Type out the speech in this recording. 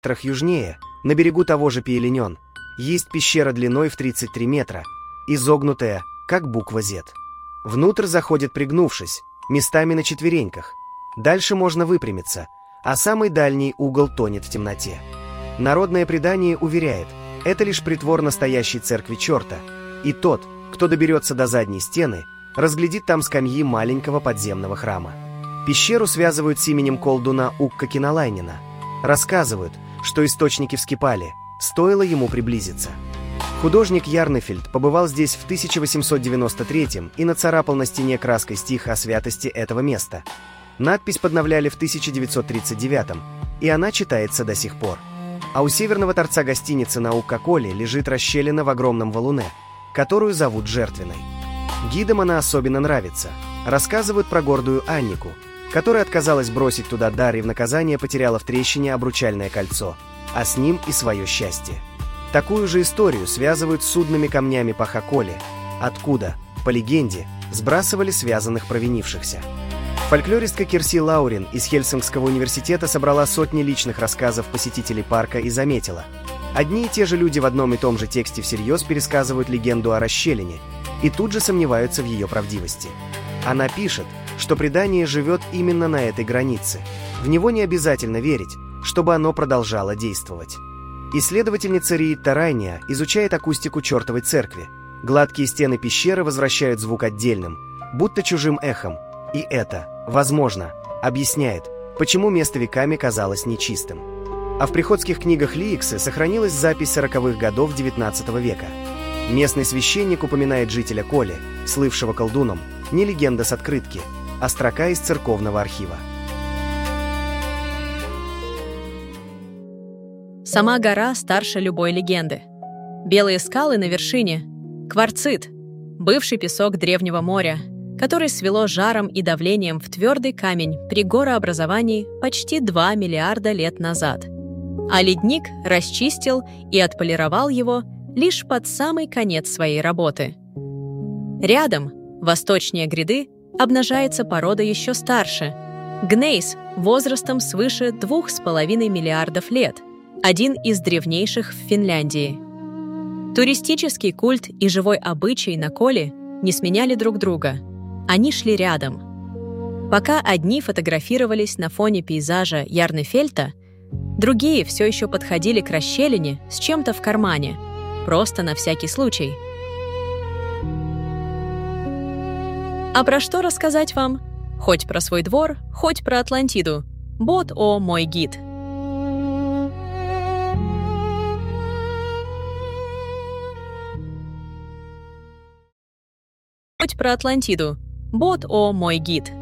метрах южнее, на берегу того же Пиеленён, есть пещера длиной в 33 метра, изогнутая, как буква Z. Внутрь заходит пригнувшись, местами на четвереньках. Дальше можно выпрямиться, а самый дальний угол тонет в темноте. Народное предание уверяет, это лишь притвор настоящей церкви черта, и тот, кто доберется до задней стены, разглядит там скамьи маленького подземного храма. Пещеру связывают с именем колдуна Укка Киналайнена. Рассказывают, что источники вскипали, стоило ему приблизиться. Художник Ярнефельд побывал здесь в 1893 и нацарапал на стене краской стих о святости этого места. Надпись подновляли в 1939, и она читается до сих пор. А у северного торца гостиницы на Укка-Коле лежит расщелина в огромном валуне, которую зовут Жертвенной. Гидам она особенно нравится. Рассказывают про гордую Аннику, которая отказалась бросить туда дар и в наказание потеряла в трещине обручальное кольцо, а с ним и свое счастье. Такую же историю связывают с судными камнями по Хаколе, откуда, по легенде, сбрасывали связанных провинившихся. Фольклористка Кирси Лаурин из Хельсингского университета собрала сотни личных рассказов посетителей парка и заметила: одни и те же люди в одном и том же тексте всерьез пересказывают легенду о расщелине и тут же сомневаются в ее правдивости. Она пишет, что предание живет именно на этой границе. В него не обязательно верить, чтобы оно продолжало действовать. Исследовательница Риитта Райния изучает акустику чертовой церкви. Гладкие стены пещеры возвращают звук отдельным, будто чужим эхом. И это, возможно, объясняет, почему место веками казалось нечистым. А в приходских книгах Лииксы сохранилась запись 40-х годов XIX века. Местный священник упоминает жителя Коли, слывшего колдуном, не легенда с открытки, а строка из церковного архива. Сама гора старше любой легенды. Белые скалы на вершине — кварцит, бывший песок древнего моря, который свело жаром и давлением в твердый камень при горообразовании почти 2 миллиарда лет назад. А ледник расчистил и отполировал его лишь под самый конец своей работы. Рядом, восточнее гряды, обнажается порода еще старше — гнейс возрастом свыше 2,5 миллиардов лет, один из древнейших в Финляндии. Туристический культ и живой обычай на Коле не сменяли друг друга. Они шли рядом. Пока одни фотографировались на фоне пейзажа Ярнефельта, другие все еще подходили к расщелине с чем-то в кармане, просто на всякий случай. А про что рассказать вам? Хоть про свой двор, хоть про Атлантиду. Бот о мой гид. Хоть про Атлантиду. Бот о мой гид.